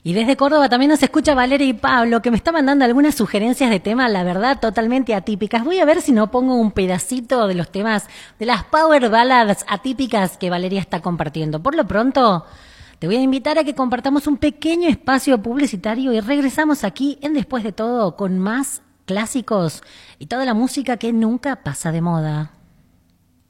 Y desde Córdoba también nos escucha Valeria y Pablo, que me está mandando algunas sugerencias de temas, la verdad, totalmente atípicas. Voy a ver si no pongo un pedacito de los temas, de las power ballads atípicas que Valeria está compartiendo. Por lo pronto, te voy a invitar a que compartamos un pequeño espacio publicitario y regresamos aquí en Después de Todo con más clásicos y toda la música que nunca pasa de moda.